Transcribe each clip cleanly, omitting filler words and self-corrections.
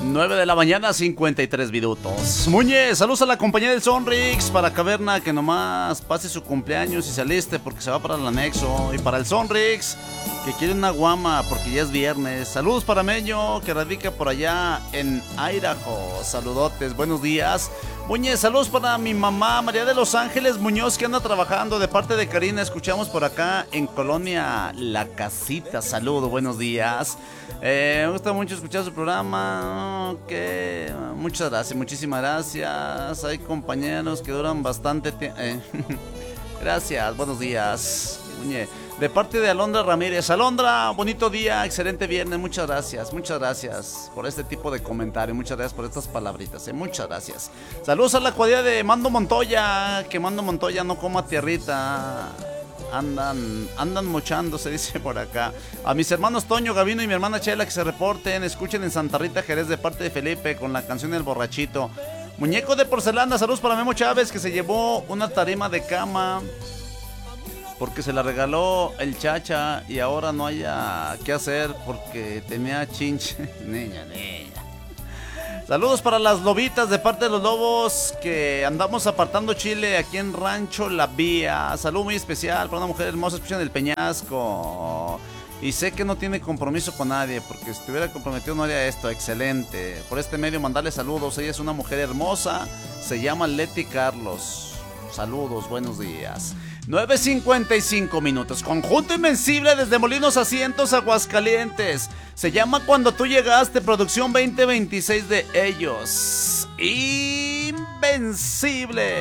9 de la mañana, 53 minutos. Muñe, saludos a la compañía del Sonrix. Para Caverna, que nomás pase su cumpleaños y se aliste porque se va para el anexo. Y para el Sonrix, que quiere una guama porque ya es viernes. Saludos para Meño, que radica por allá en Idaho. Saludotes, buenos días. Muñe, saludos para mi mamá María de los Ángeles Muñoz, que anda trabajando de parte de Karina. Escuchamos por acá en Colonia La Casita. Saludos, buenos días. Me gusta mucho escuchar su programa. Muchas gracias, muchísimas gracias. Hay compañeros que duran bastante tiempo. Gracias, buenos días. Muñe, de parte de Alondra Ramírez. Alondra, bonito día, excelente viernes. Muchas gracias por este tipo de comentario. Muchas gracias por estas palabritas, muchas gracias. Saludos a la cuadrilla de Mando Montoya. Que Mando Montoya no coma tierrita. Andan mochando, se dice por acá. A mis hermanos Toño, Gavino y mi hermana Chela que se reporten. Escuchen en Santa Rita, Jerez, de parte de Felipe, con la canción El Borrachito. Muñeco de porcelana, saludos para Memo Chávez, que se llevó una tarima de cama porque se la regaló el Chacha y ahora no haya qué hacer porque tenía chinche. Niña. Saludos para las lobitas de parte de los lobos, que andamos apartando chile aquí en Rancho La Vía. Saludo muy especial para una mujer hermosa, escuchan El Peñasco. Y sé que no tiene compromiso con nadie, porque si estuviera comprometido no haría esto. Excelente. Por este medio mandarle saludos. Ella es una mujer hermosa, se llama Leti Carlos. Saludos, buenos días. 9:55 minutos. Conjunto Invencible desde Molinos Asientos, Aguascalientes. Se llama Cuando tú llegaste, producción 2026 de ellos.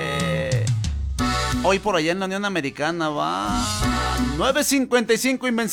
Invencible. Hoy por allá en la Unión Americana va. 9:55 Invencible.